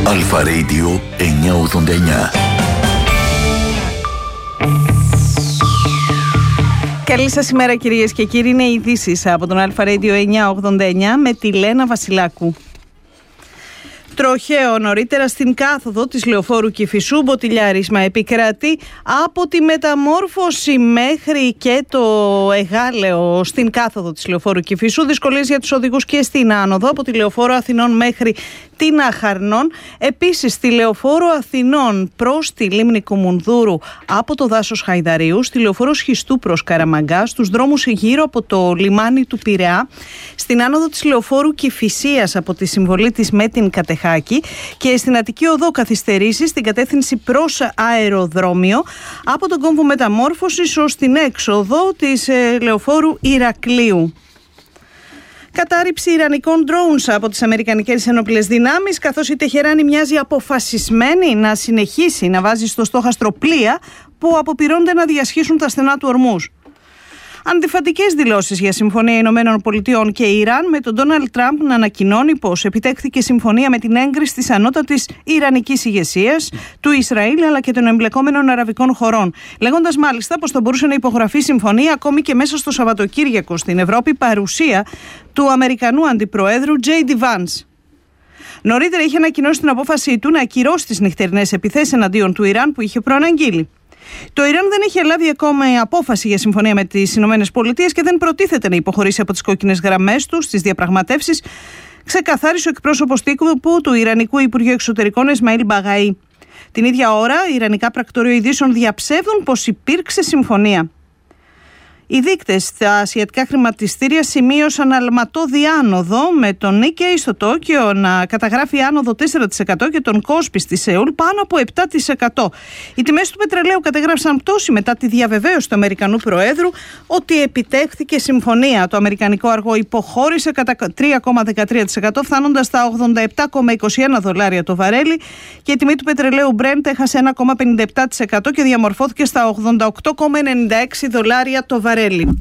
Αλφα Radio 989. Καλή σας ημέρα κυρίες και κύριοι, είναι οι ειδήσεις από τον Αλφα Radio 989 με τη Λένα Βασιλάκου. Τροχαίο νωρίτερα στην κάθοδο της λεωφόρου Κηφισού, μποτιλιάρισμα επικρατεί από τη Μεταμόρφωση μέχρι και το Εγάλεο στην κάθοδο της λεωφόρου Κηφισού. Δυσκολίες για τους οδηγούς και στην άνοδο από τη λεωφόρο Αθηνών μέχρι την Αχαρνών. Επίσης στη λεωφόρο Αθηνών προς τη λίμνη Κουμουνδούρου από το δάσος Χαϊδαρίου, στη λεωφόρο Σχιστού προς Καραμαγκά, στους δρόμους γύρω από το λιμάνι του Πειραιά, στην άνοδο της λεωφόρου Κηφισίας από τη συμβολή της με την Κατεχάκη και στην Αττική Οδό καθυστερήσεις στην κατεύθυνση προς αεροδρόμιο από τον κόμβο Μεταμόρφωσης ως την έξοδο της λεωφόρου Ηρακλείου. Κατάρριψη ιρανικών drones από τις Αμερικανικές Ενόπλες Δυνάμεις, καθώς η Τεχεράνη μοιάζει αποφασισμένη να συνεχίσει να βάζει στο στόχαστρο πλοία που αποπειρώνται να διασχίσουν τα στενά του Ορμούζ. Αντιφατικές δηλώσεις για συμφωνία Ηνωμένων Πολιτειών και Ιράν, με τον Ντόναλντ Τραμπ να ανακοινώνει πως επιτέχθηκε συμφωνία με την έγκριση της ανώτατης ιρανικής ηγεσίας, του Ισραήλ αλλά και των εμπλεκόμενων αραβικών χωρών. Λέγοντας μάλιστα πως θα μπορούσε να υπογραφεί συμφωνία ακόμη και μέσα στο Σαββατοκύριακο στην Ευρώπη, παρουσία του Αμερικανού Αντιπροέδρου J.D. Vance. Νωρίτερα είχε ανακοινώσει την απόφαση του να ακυρώσει τις νυχτερινές επιθέσεις εναντίον του Ιράν που είχε προαναγγείλει. Το Ιράν δεν έχει λάβει ακόμα απόφαση για συμφωνία με τις Ηνωμένες Πολιτείες και δεν προτίθεται να υποχωρήσει από τις κόκκινες γραμμές του στις διαπραγματεύσεις, ξεκαθάρισε ο εκπρόσωπος τύπου του Ιρανικού Υπουργείου Εξωτερικών Εσμαήλ Μπαγαή. Την ίδια ώρα, ιρανικά πρακτορείο ειδήσεων διαψεύδουν πως υπήρξε συμφωνία. Οι δείκτες στα ασιατικά χρηματιστήρια σημείωσαν αλματώδη άνοδο, με τον Nikkei στο Τόκιο να καταγράφει άνοδο 4% και τον Κόσπι στη Σεούλ πάνω από 7%. Οι τιμές του πετρελαίου καταγράψαν πτώση μετά τη διαβεβαίωση του Αμερικανού Προέδρου ότι επιτέχθηκε συμφωνία. Το αμερικανικό αργό υποχώρησε κατά 3,13%, φτάνοντας στα $87,21 το βαρέλι, και η τιμή του πετρελαίου Brent έχασε 1,57% και διαμορφώθηκε στα $88,96 το βαρέλι.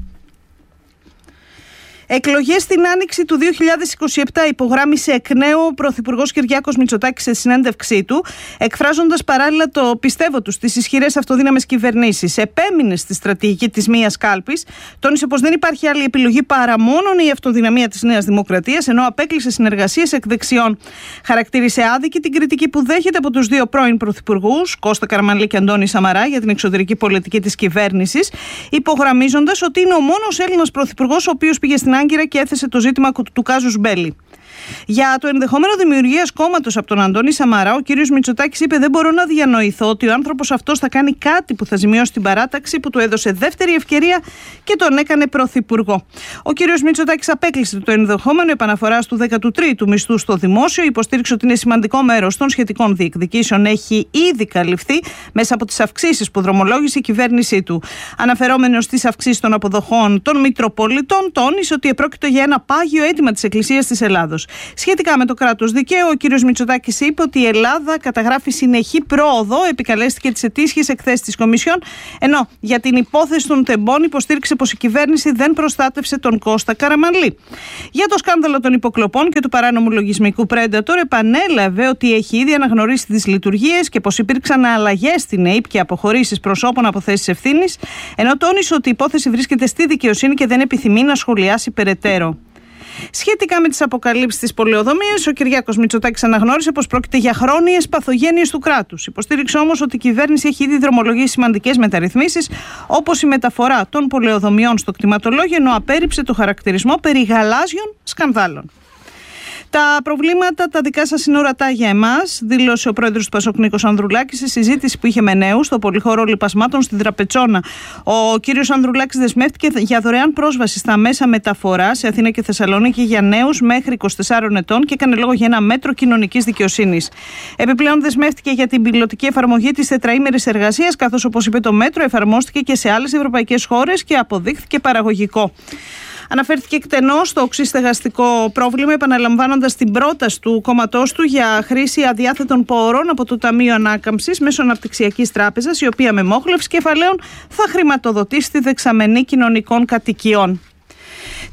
Εκλογές στην άνοιξη του 2027 υπογράμμισε εκ νέου ο Πρωθυπουργός Κυριάκος Μητσοτάκης σε συνέντευξή του, εκφράζοντας παράλληλα το πιστεύω του στις ισχυρές αυτοδύναμες κυβερνήσεις. Επέμεινε στη στρατηγική της μίας κάλπης, τόνισε πως δεν υπάρχει άλλη επιλογή παρά μόνον η αυτοδυναμία της Νέας Δημοκρατίας, ενώ απέκλεισε συνεργασίες εκ δεξιών. Χαρακτήρισε άδικη την κριτική που δέχεται από τους δύο πρώην πρωθυπουργούς, Κώστα Καραμανλή και Αντώνη Σαμαρά, για την εξωτερική πολιτική της κυβέρνησης, υπογραμμίζοντας ότι είναι ο μόνος Έλληνας πρωθυπουργός ο οποίος πήγε στην Άγκυρα και έθεσε το ζήτημα του κάζους μπέλι. Για το ενδεχόμενο δημιουργίας κόμματος από τον Αντώνη Σαμαρά, ο κύριος Μητσοτάκης είπε: δεν μπορώ να διανοηθώ ότι ο άνθρωπος αυτός θα κάνει κάτι που θα ζημιώσει την παράταξη που του έδωσε δεύτερη ευκαιρία και τον έκανε πρωθυπουργό. Ο κύριος Μητσοτάκης απέκλεισε το ενδεχόμενο επαναφοράς του 13ου μισθού στο δημόσιο, υποστήριξε ότι είναι σημαντικό μέρος των σχετικών διεκδικήσεων έχει ήδη καλυφθεί μέσα από τις αυξήσεις που δρομολόγησε η κυβέρνησή του. Αναφερόμενος στις αυξήσεις των αποδοχών των Μητροπολιτών, τόνισε ότι επρόκειτο για ένα πάγιο αίτημα της Εκκλησίας της Ελλάδος. Σχετικά με το κράτος δικαίου, ο κύριος Μητσοτάκης είπε ότι η Ελλάδα καταγράφει συνεχή πρόοδο, επικαλέστηκε τις ετήσιες εκθέσεις της Κομισιόν, ενώ για την υπόθεση των τεμπών υποστήριξε πως η κυβέρνηση δεν προστάτευσε τον Κώστα Καραμανλή. Για το σκάνδαλο των υποκλοπών και του παράνομου λογισμικού Predator, επανέλαβε ότι έχει ήδη αναγνωρίσει τις λειτουργίες και πως υπήρξαν αλλαγές στην ΑΕΠ και αποχωρήσεις προσώπων από θέσεις ευθύνης, ενώ τόνισε ότι η υπόθεση βρίσκεται στη δικαιοσύνη και δεν επιθυμεί να σχολιάσει περαιτέρω. Σχετικά με τις αποκαλύψεις της πολεοδομίας, ο Κυριάκος Μητσοτάκης αναγνώρισε πως πρόκειται για χρόνιες παθογένειες του κράτους. Υποστήριξε όμως ότι η κυβέρνηση έχει ήδη δρομολογήσει σημαντικές μεταρρυθμίσεις, όπως η μεταφορά των πολεοδομιών στο κτηματολόγιο, ενώ απέρριψε το χαρακτηρισμό περί γαλάζιων σκανδάλων. Τα προβλήματα τα δικά σας είναι ορατά για εμάς, δήλωσε ο πρόεδρος του Πασόκ Νίκος Ανδρουλάκης σε συζήτηση που είχε με νέους στο πολυχώρο λιπασμάτων στην Τραπετσόνα. Ο κύριος Ανδρουλάκης δεσμεύτηκε για δωρεάν πρόσβαση στα μέσα μεταφοράς σε Αθήνα και Θεσσαλονίκη για νέους μέχρι 24 ετών και έκανε λόγο για ένα μέτρο κοινωνικής δικαιοσύνης. Επιπλέον δεσμεύτηκε για την πιλωτική εφαρμογή της τετραήμερης εργασίας, καθώς, όπως είπε, το μέτρο εφαρμόστηκε και σε άλλες ευρωπαϊκές χώρες και αποδείχθηκε παραγωγικό. Αναφέρθηκε εκτενώς στο οξύ στεγαστικό πρόβλημα, επαναλαμβάνοντας την πρόταση του κόμματός του για χρήση αδιάθετων πόρων από το Ταμείο Ανάκαμψης μέσω Αναπτυξιακής Τράπεζας, η οποία με μόχλευση κεφαλαίων θα χρηματοδοτήσει τη δεξαμενή κοινωνικών κατοικιών.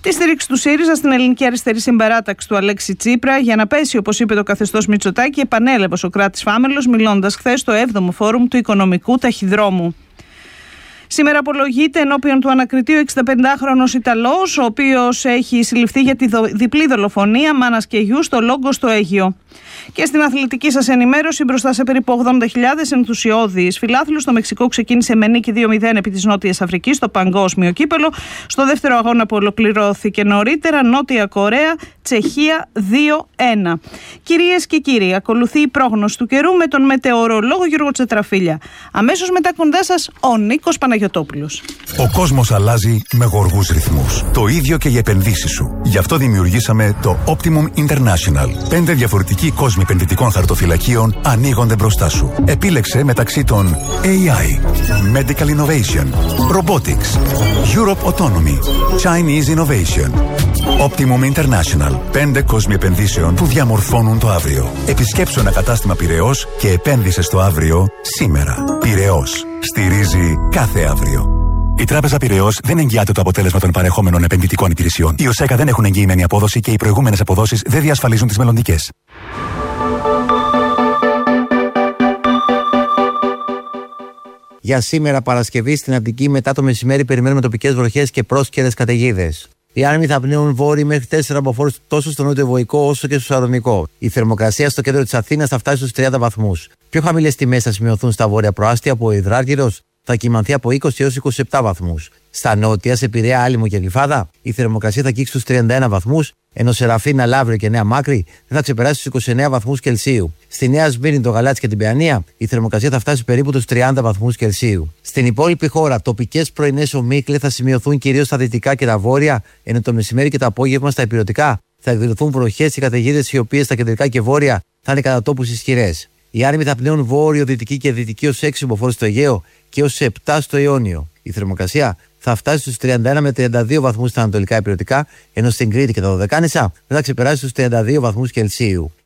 Τη στήριξη του ΣΥΡΙΖΑ στην ελληνική αριστερή συμπαράταξη του Αλέξη Τσίπρα για να πέσει, όπως είπε, το καθεστώς Μητσοτάκη, επανέλαβε ο Σωκράτης Φάμελος μιλώντας χθες στο 7ο Φόρουμ του Οικονομικού Ταχυδρόμου. Σήμερα απολογείται ενώπιον του ανακριτή ο 65χρονος Ιταλός, ο οποίος έχει συλληφθεί για τη διπλή δολοφονία μάνας και γιου στο Λόγκο στο Αίγυο. Και στην αθλητική σας ενημέρωση, μπροστά σε περίπου 80.000 ενθουσιώδεις φιλάθλους, το Μεξικό ξεκίνησε με νίκη 2-0 επί της Νότιας Αφρικής στο παγκόσμιο κύπελο. Στο δεύτερο αγώνα που ολοκληρώθηκε νωρίτερα, Νότια Κορέα, Τσεχία 2-1. Κυρίες και κύριοι, ακολουθεί η πρόγνωση του καιρού με τον μετεωρολόγο Γιώργο Τσετραφίλια. Αμέσως μετά κοντά σας ο Νίκος Παναγιωτόπουλος. Ο κόσμος αλλάζει με γοργούς ρυθμούς. Το ίδιο και οι επενδύσεις σου. Γι' αυτό δημιουργήσαμε το Optimum International. 5 διαφορετικοί κόσμοι επενδυτικών χαρτοφυλακίων ανοίγονται μπροστά σου. Επίλεξε μεταξύ των AI, Medical Innovation, Robotics, Europe Autonomy, Chinese Innovation. Optimum International. 5 κόσμοι επενδύσεων που διαμορφώνουν το αύριο. Επισκέψου ένα κατάστημα Πειραιώς και επένδυσε στο αύριο σήμερα. Πειραιώς. Στηρίζει κάθε αύριο. Η Τράπεζα Πειραιώς δεν εγγυάται το αποτέλεσμα των παρεχόμενων επενδυτικών υπηρεσιών. Οι ΟΣΕΚΑ δεν έχουν εγγυημένη απόδοση και οι προηγούμενες αποδόσεις δεν διασφαλίζουν τις μελλοντικές. Για σήμερα Παρασκευή στην Αττική μετά το μεσημέρι περιμένουμε τοπικές βροχές και πρόσκαιρες καταιγίδες. Οι άνεμοι θα πνέουν βόρειοι μέχρι 4 αποφόρους τόσο στο νότιο-βορεικό όσο και στο σαρονικό. Η θερμοκρασία στο κέντρο της Αθήνας θα φτάσει στους 30 βαθμούς. Πιο χαμηλές τιμές θα σημειωθούν στα βόρεια προάστια που ο Υδράργυρος θα κυμανθεί από 20 έως 27 βαθμούς. Στα νότια, σε Πειραιά, Άλυμο και Γλυφάδα, η θερμοκρασία θα αγγίξει στους 31 βαθμούς, ενώ σε Ραφίνα, Λαύριο και Νέα Μάκρη δεν θα ξεπεράσει στους 29 βαθμούς Κελσίου. Στη Νέα Σμύρνη, το Γαλάτσι και την Παιανία, η θερμοκρασία θα φτάσει περίπου τους 30 βαθμούς Κελσίου. Στην υπόλοιπη χώρα, τοπικές πρωινές ομίχλες θα σημειωθούν κυρίως στα δυτικά και τα βόρεια, ενώ το μεσημέρι και το απόγευμα στα υπηρετικά θα εκδηλωθούν βροχές και καταιγίδες, οι οποίες στα κεντρικά και βόρεια θα είναι κατά τόπους ισχυρές. Οι άνεμοι θα πνέουν βόρειο, δυτική και δυτική ως 6 υποφόρους στο Αιγαίο και έως 7 στο Ιόνιο. Η θερμοκρασία θα φτάσει στους 31 με 32 βαθμούς στα ανατολικά υπηρετικά, ενώ στην Κρήτη και τα Δωδεκάνησα δεν θα ξεπεράσει στους 32 βαθμούς Κελσίου.